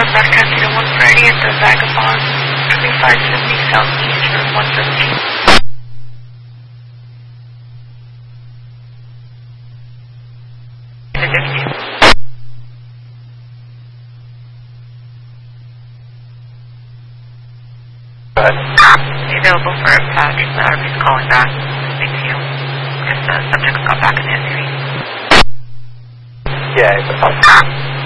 broadcasting to 130 at the Vagabond, 2570 Southeast Room 117. Available for a patch. The RV's calling back. Speak to you. Because the subject got back in history. Yeah, it's a